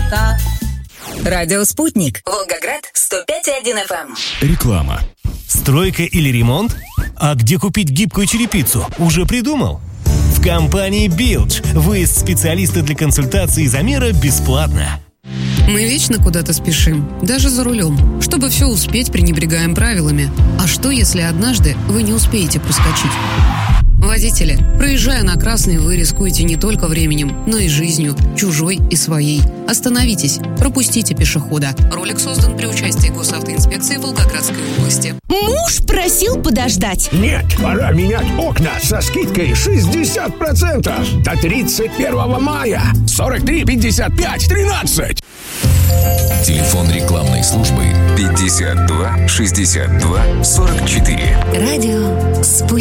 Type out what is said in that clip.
красота. Радио «Спутник». Волгоград, 105,1 FM. Реклама. Стройка или ремонт? А где купить гибкую черепицу? Уже придумал? В компании Билдж. Выезд специалиста для консультации и замера бесплатно. Мы вечно куда-то спешим, даже за рулем. Чтобы все успеть, пренебрегаем правилами. А что, если однажды вы не успеете проскочить? Водители, проезжая на красный, вы рискуете не только временем, но и жизнью, чужой и своей. Остановитесь, пропустите пешехода. Ролик создан при участии Госавтоинспекции Волгоградской области. Муж просил подождать. Нет, пора менять окна со скидкой 60%. До 31 мая. 43 55 13. Телефон рекламной службы 52 62 44. Радио «Спутник».